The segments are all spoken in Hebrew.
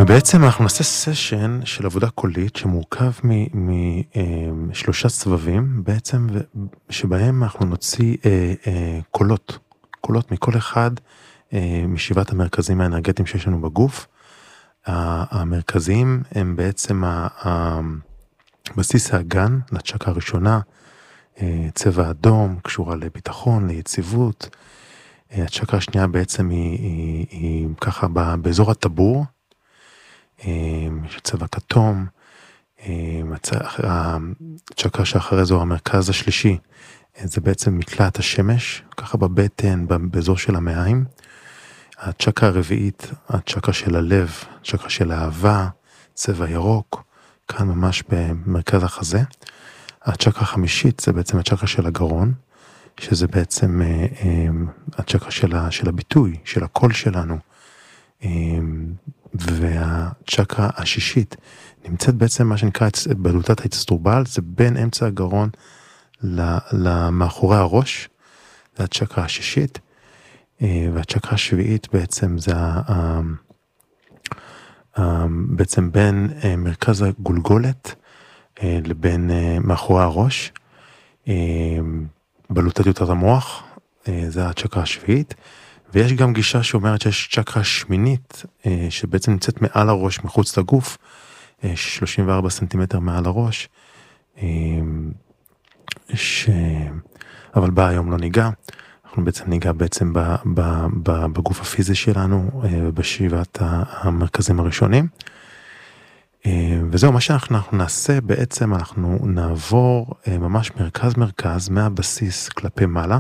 ובעצם אנחנו נעשה סשן של עבודה קולית שמורכב משלושה סבבים בעצם, שבהם אנחנו נוציא קולות מכל אחד משבעת המרכזים האנרגטיים שיש לנו בגוף. המרכזיים הם בעצם בסיס האגן לצ'קרה הראשונה, צבע אדום, קשורה לביטחון, ליציבות. הצ'קרה השנייה בעצם היא ככה באזור הטבור, צבע כתום. הצ'קרה שאחרי זו, המרכז השלישי, זה בעצם מקלט השמש, ככה בבטן, באזור של המעיים. הצ'קרה הרביעית, הצ'קרה של הלב, הצ'קרה של האהבה, צבע ירוק, כאן ממש במרכז החזה. הצ'קרה החמישית זה בעצם הצ'קרה של הגרון, שזה בעצם הצ'קרה של הביטוי, של הקול שלנו. והצ'קרה השישית נמצאת בעצם מה שנקרא בלוטת האצטרובל, זה בין אמצע הגרון למאחורי הראש, זה הצ'קרה השישית. והצ'קרה השביעית בעצם זה בעצם בין מרכז הגולגולת לבין מאחורי הראש, בלוטת יותרת המוח, זה הצ'קרה השביעית. ויש גם גישה שאומרת שיש צ'קרה שמינית, שבעצם נמצאת מעל הראש, מחוץ לגוף, 34 סנטימטר מעל הראש, אבל בה היום לא ניגע. אנחנו בעצם ניגע בעצם בגוף הפיזי שלנו, בשבעת המרכזים הראשונים. וזהו, מה שאנחנו נעשה בעצם, אנחנו נעבור ממש מרכז מהבסיס כלפי מעלה,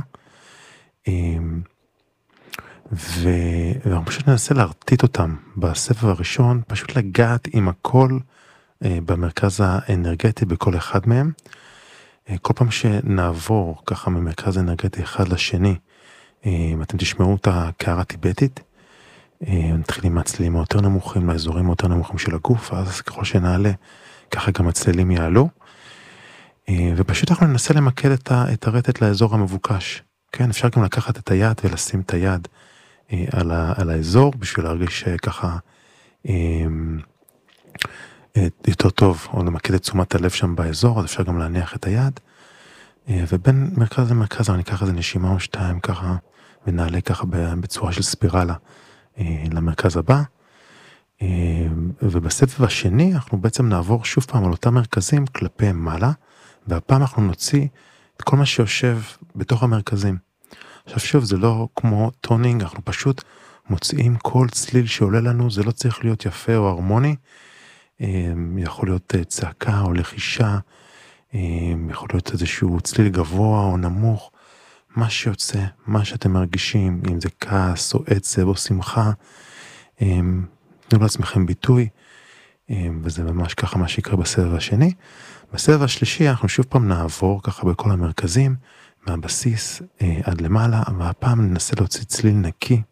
ואנחנו פשוט ננסה להרטיט אותם בסבב הראשון, פשוט לגעת עם הכל במרכז האנרגטי בכל אחד מהם. כל פעם שנעבור ככה ממרכז אנרגטי אחד לשני, אתם תשמעו את הקערה טיבטית, נתחילים מהצלילים היותר נמוכים לאזורים היותר נמוכים של הגוף, אז ככל שנעלה, ככה גם הצלילים יעלו, ופשוט אנחנו ננסה למקד את הרטט לאזור המבוקש. כן, אפשר גם לקחת את היד ולשים את היד על האזור, בשביל להרגיש ככה יותר טוב, או למקד את תשומת הלב שם באזור, אז אפשר גם להניח את היד, ובין מרכז למרכז, אני אקח איזה נשימה או שתיים ככה, ונעלה ככה בצורה של ספירלה למרכז הבא, ובסבב השני אנחנו בעצם נעבור שוב פעם על אותם מרכזים כלפי מעלה, והפעם אנחנו נוציא את כל מה שיושב בתוך המרכזים. עכשיו שוב, זה לא כמו טונינג, אנחנו פשוט מוציאים כל צליל שעולה לנו, זה לא צריך להיות יפה או הרמוני, יכול להיות צעקה או לחישה, יכול להיות איזשהו צליל גבוה או נמוך, מה שיוצא, מה שאתם מרגישים, אם זה כעס או עצב או שמחה, תנו לעצמכם ביטוי, וזה ממש ככה מה שיקרה בסבב השני. בסבב השלישי אנחנו שוב פעם נעבור ככה בכל המרכזים, מהבסיס עד למעלה, והפעם ננסה להוציא צליל נקי,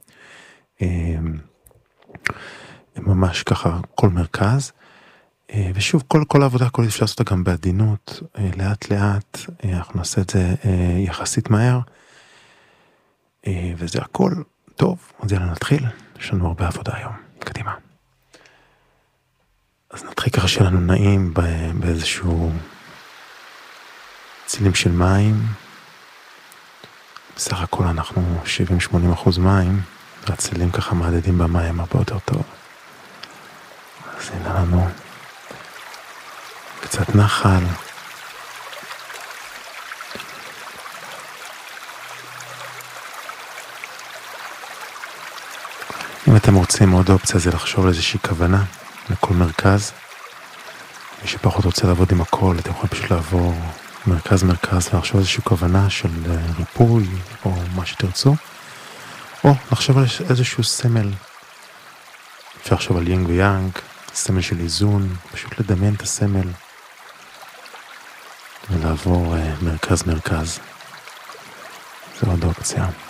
ממש ככה כל מרכז, ושוב כל העבודה כל אפשר לעשות אותה גם בעדינות, לאט לאט, אנחנו נעשה את זה יחסית מהר, וזה הכל טוב. אז יאללה נתחיל, יש לנו הרבה עבודה היום, קדימה. אז נתחיל ככה שלנו נעים באיזשהו צילים של מים, בסך הכל אנחנו 70-80% מים, והצילים ככה מעדדים במים הרבה יותר טוב. אז הנה לנו קצת נחל, אם אתם רוצים עוד אופציה זה לחשוב על איזושהי כוונה לכל מרכז. מי שפחות רוצה לעבוד עם הכל, אתם יכולים פשוט לעבור מרכז ולחשוב על איזושהי כוונה של ריפוי או מה שתרצו, או לחשוב על איזשהו סמל. אפשר לחשוב על יינג ויאנג, סמל של איזון, פשוט לדמיין את הסמל ולעבור מרכז. זו עוד אופציה.